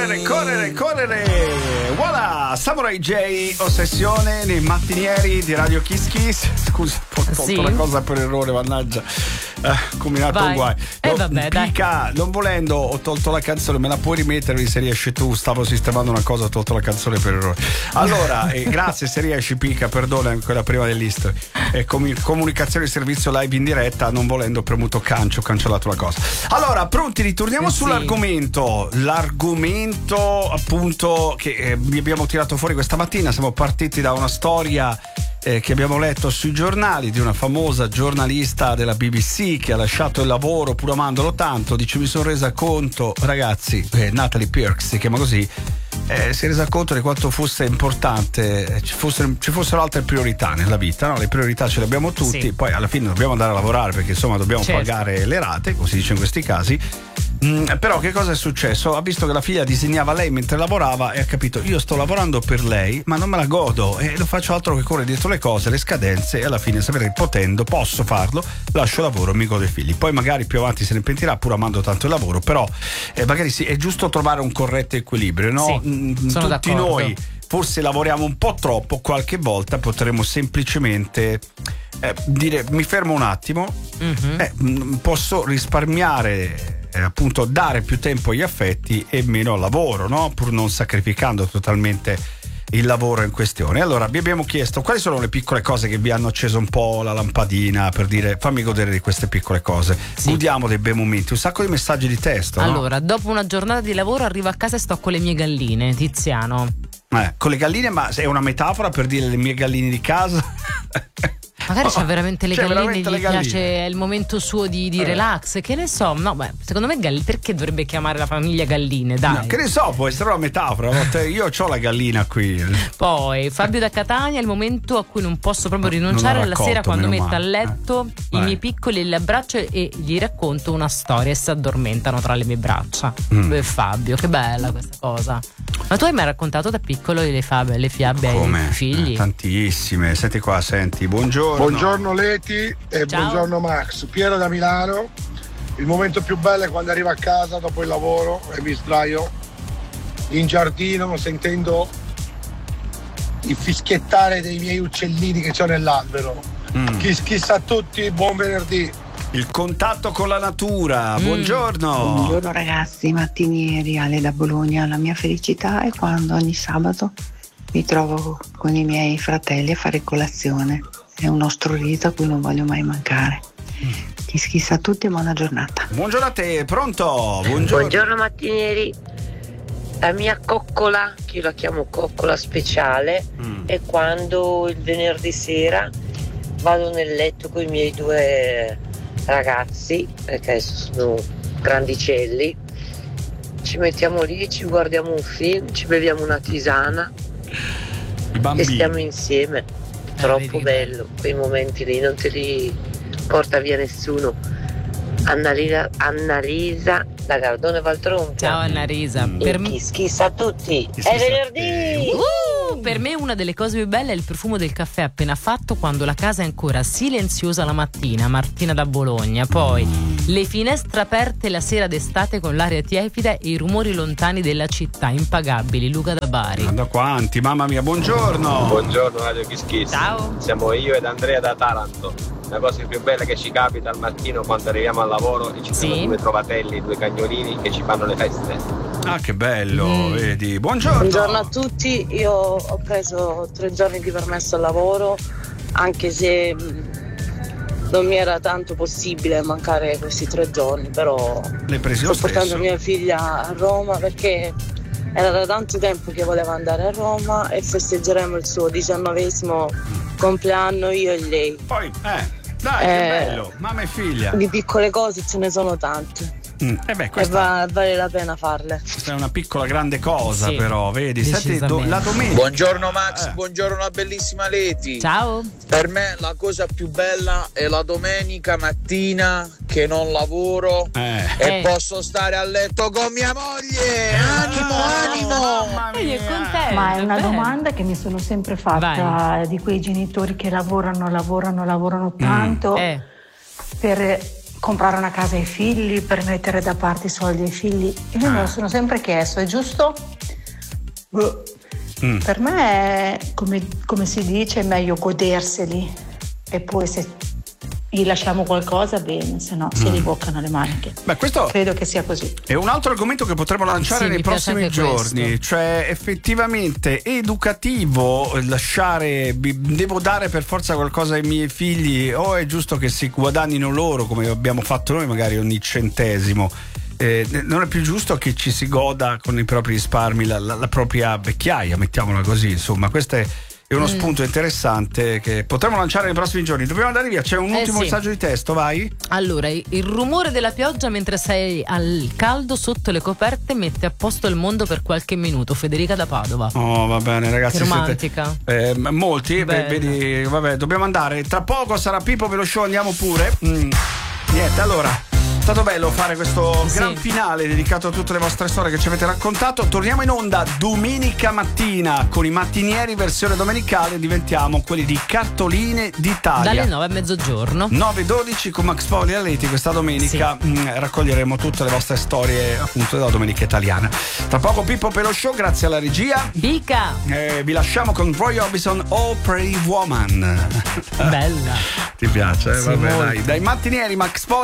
correre. Voilà, Samurai J, Ossessione nei mattinieri di Radio Kiss Kiss. Scusa, ho tolto la cosa per errore, mannaggia. Combinato un guai. Vabbè, Pica, non volendo, ho tolto la canzone, me la puoi rimettere se riesci tu? Stavo sistemando una cosa, ho tolto la canzone per errore. Allora, grazie se riesci, Pica, perdona, quella prima dell'history. Comunicazione servizio live in diretta, non volendo premuto ho cancellato la cosa. Allora, pronti, ritorniamo sull'argomento. L'argomento appunto che vi abbiamo tirato fuori questa mattina. Siamo partiti da una storia che abbiamo letto sui giornali di una famosa giornalista della BBC che ha lasciato il lavoro pur amandolo tanto. Dice: mi sono resa conto, ragazzi, Natalie Pirks si chiama così, si è resa conto di quanto fosse importante ci fossero altre priorità nella vita, no? Le priorità ce le abbiamo tutti, poi alla fine dobbiamo andare a lavorare perché insomma dobbiamo pagare le rate, così dice in questi casi. Però che cosa è successo? Ha visto che la figlia disegnava lei mentre lavorava e ha capito: io sto lavorando per lei ma non me la godo e non faccio altro che correre dietro le cose, le scadenze, e alla fine sapete, potendo, posso farlo, lascio il lavoro, mi godo i figli. Poi magari più avanti se ne pentirà, pur amando tanto il lavoro, però magari sì, è giusto trovare un corretto equilibrio, no? Sono tutti d'accordo. Noi forse lavoriamo un po' troppo, qualche volta potremmo semplicemente dire: mi fermo un attimo, posso risparmiare, appunto dare più tempo agli affetti e meno al lavoro, no? Pur non sacrificando totalmente il lavoro in questione. Allora vi abbiamo chiesto quali sono le piccole cose che vi hanno acceso un po' la lampadina per dire: fammi godere di queste piccole cose, godiamo dei bei momenti. Un sacco di messaggi di testo, allora, no? Dopo una giornata di lavoro arrivo a casa e sto con le mie galline, Tiziano. Con le galline, ma è una metafora per dire le mie galline di casa? Magari c'ha veramente le galline, veramente gli le galline. piace, è il momento suo di relax, che ne so. No, beh, secondo me perché dovrebbe chiamare la famiglia galline, dai. No, che ne so, può essere una metafora. Io ho la gallina qui. Poi Fabio da Catania: il momento a cui non posso proprio rinunciare è la sera quando metto a letto i miei piccoli e le abbraccio e gli racconto una storia e si addormentano tra le mie braccia. Beh, Fabio, che bella questa cosa. Ma tu hai mai raccontato da piccolo le fiabe ai figli? Tantissime. Senti qua, senti. Buongiorno Leti e Ciao. buongiorno Max. Piero da Milano. Il momento più bello è quando arrivo a casa dopo il lavoro e mi sdraio in giardino sentendo il fischiettare dei miei uccellini che c'ho nell'albero. Chissà a tutti, buon venerdì. Il contatto con la natura. Buongiorno. Buongiorno ragazzi, mattinieri, Ale da Bologna. La mia felicità è quando ogni sabato mi trovo con i miei fratelli a fare colazione. È un nostro rito a cui non voglio mai mancare. Chissà a tutti e buona giornata. Buongiorno a te, pronto? Buongiorno mattinieri. La mia coccola, che io la chiamo coccola speciale, è quando il venerdì sera vado nel letto con i miei due ragazzi, perché adesso sono grandicelli, ci mettiamo lì, ci guardiamo un film, ci beviamo una tisana e stiamo insieme. Troppo bello, quei momenti lì non te li porta via nessuno. Annalisa da Gardone Valtronca. Ciao Annalisa. Chissà a tutti, è venerdì! Per me una delle cose più belle è il profumo del caffè appena fatto quando la casa è ancora silenziosa la mattina. Martina da Bologna. Poi le finestre aperte la sera d'estate con l'aria tiepida e i rumori lontani della città, impagabili. Luca da Bari. Da quanti, mamma mia, buongiorno. Buongiorno Radio Kiss Kiss. Ciao. Siamo io ed Andrea da Taranto. La cosa più bella che ci capita al mattino quando arriviamo al lavoro e ci sono due trovatelli, due cagnolini che ci fanno le feste. Ah, che bello, vedi. Buongiorno. Buongiorno a tutti. Io ho preso 3 giorni di permesso al lavoro, anche se non mi era tanto possibile mancare questi 3 giorni, però sto portando mia figlia a Roma perché era da tanto tempo che voleva andare a Roma e festeggeremo il suo 19° compleanno io e lei. Poi, dai, che bello, mamma e figlia. Di piccole cose ce ne sono tante. Vale la pena farle. Questa è una piccola grande cosa, Sì, però, vedi? Senti, la domenica. Buongiorno Max, buongiorno alla bellissima Leti. Ciao. Per me la cosa più bella è la domenica mattina che non lavoro e posso stare a letto con mia moglie. Animo! Ma è una domanda che mi sono sempre fatta di quei genitori che lavorano tanto per comprare una casa ai figli, per mettere da parte i soldi ai figli. Io me lo sono sempre chiesto, è giusto? Per me, come si dice, è meglio goderseli e poi se gli lasciamo qualcosa, bene, se no si riboccano le maniche. Beh, questo credo che sia così. È un altro argomento che potremo lanciare nei prossimi giorni. Questo. Cioè, effettivamente educativo lasciare, devo dare per forza qualcosa ai miei figli, o è giusto che si guadagnino loro come abbiamo fatto noi, magari ogni centesimo. Non è più giusto che ci si goda con i propri risparmi la propria vecchiaia, mettiamola così. Insomma, questo è uno spunto interessante che potremo lanciare nei prossimi giorni. Dobbiamo andare via, c'è un ultimo messaggio di testo, vai. Allora, il rumore della pioggia mentre sei al caldo sotto le coperte mette a posto il mondo per qualche minuto. Federica da Padova. Oh, va bene, ragazzi. Che romantica. Molti, vedi, vabbè, dobbiamo andare. Tra poco sarà Pippo Ve lo Show, andiamo pure. Niente, allora. È stato bello fare questo gran finale dedicato a tutte le vostre storie che ci avete raccontato. Torniamo in onda domenica mattina con i mattinieri versione domenicale. Diventiamo quelli di Cartoline d'Italia dalle 9 a mezzogiorno, 9:12 con Max Paoli e Leti. Questa domenica raccoglieremo tutte le vostre storie appunto della domenica italiana. Tra poco Pippo per lo show, grazie alla regia. Bica. Vi lasciamo con Roy Orbison, Oh Pretty Woman. Bella. Ti piace? Vabbè, dai mattinieri Max Paoli